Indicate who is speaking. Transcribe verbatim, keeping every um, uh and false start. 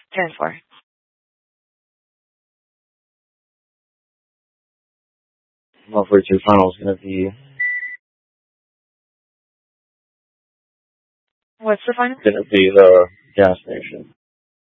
Speaker 1: ten four.
Speaker 2: one forty-two final is going to be
Speaker 1: What's the final?
Speaker 2: going to be the gas station.